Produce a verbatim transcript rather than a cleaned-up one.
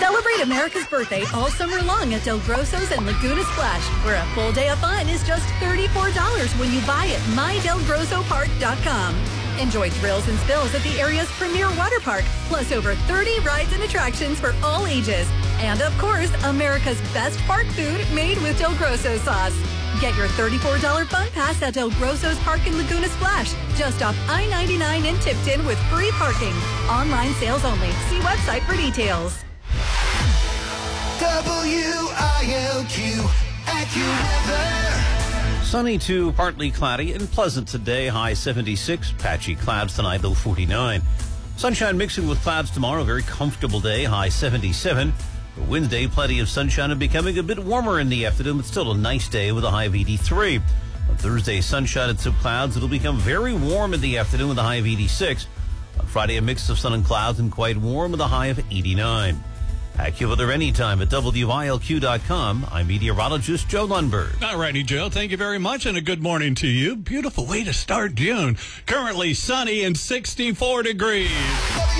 Celebrate America's birthday all summer long at Del Grosso's and Laguna Splash, where a full day of fun is just thirty-four dollars when you buy at my del grosso park dot com. Enjoy thrills and spills at the area's premier water park, plus over thirty rides and attractions for all ages. And of course, America's best park food made with Del Grosso sauce. Get your thirty-four dollars fun pass at Del Grosso's Park in Laguna Splash, just off I ninety-nine in Tipton with free parking. Online sales only. See website for details. W I L Q AccuWeather. Sunny to partly cloudy and pleasant today. High seventy-six. Patchy clouds tonight, low forty-nine. Sunshine mixing with clouds tomorrow. Very comfortable day. High seventy-seven. For Wednesday, plenty of sunshine and becoming a bit warmer in the afternoon, but still a nice day with a high of eighty-three. On Thursday, sunshine and some clouds. It'll become very warm in the afternoon with a high of eighty-six. On Friday, a mix of sun and clouds and quite warm with a high of eighty-nine. AccuWeather anytime at W I L Q dot com. I'm meteorologist Joe Lundberg. All righty, Joe. Thank you very much, and a good morning to you. Beautiful way to start June. Currently sunny and sixty-four degrees.